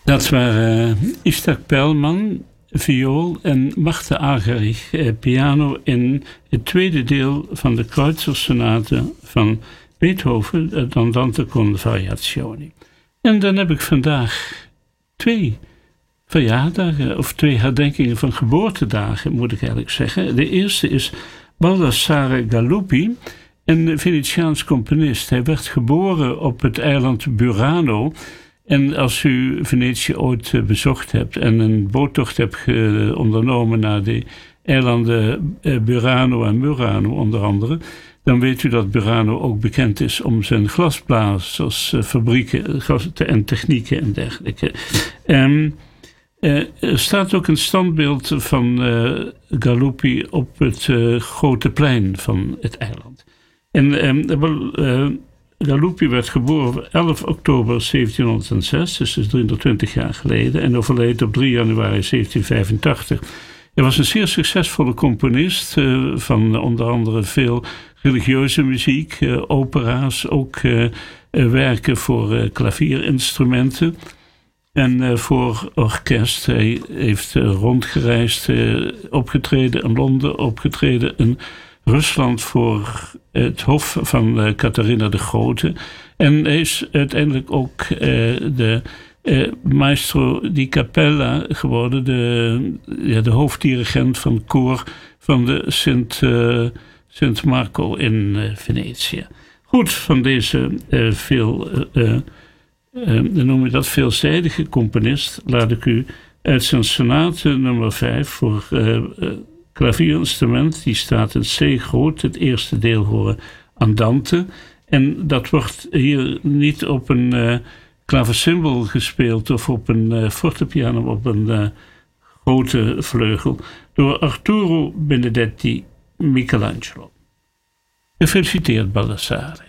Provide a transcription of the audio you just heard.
Dat waren Isaac Perlman, viool en Martha Argerich, piano in het tweede deel van de Kreutzer-sonate van Beethoven, het Andante con variazioni. En dan heb ik vandaag 2 verjaardagen of 2 herdenkingen van geboortedagen, moet ik eigenlijk zeggen. De eerste is Baldassare Galuppi, een Venetiaans componist. Hij werd geboren op het eiland Burano. En als u Venetië ooit bezocht hebt en een boottocht hebt ondernomen naar de eilanden Burano en Murano onder andere, dan weet u dat Burano ook bekend is om zijn glasblazersfabrieken en technieken en dergelijke. Er staat ook een standbeeld van Galuppi op het grote plein van het eiland. En Galuppi werd geboren op 11 oktober 1706, dus 320 jaar geleden, en overleed op 3 januari 1785. Hij was een zeer succesvolle componist van onder andere veel religieuze muziek, opera's, ook werken voor klavierinstrumenten en voor orkest. Hij heeft rondgereisd, opgetreden in Londen, opgetreden in Rusland voor het hof van Catharina de Grote. En hij is uiteindelijk ook de maestro di cappella geworden, de hoofddirigent van het koor van de Sint Marco in Venetië. Goed, van deze noem je dat veelzijdige componist, laat ik u uit zijn sonate nummer 5 voor klavierinstrument, die staat in C groot, het eerste deel horen Andante. En dat wordt hier niet op een klaversymbol gespeeld of op een fortepiano, op een grote vleugel, door Arturo Benedetti Michelangelo. Gefeliciteerd, Baldassare.